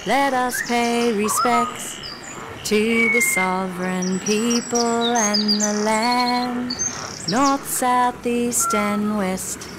Let us pay respects to the sovereign people and the land, north, south, east and west.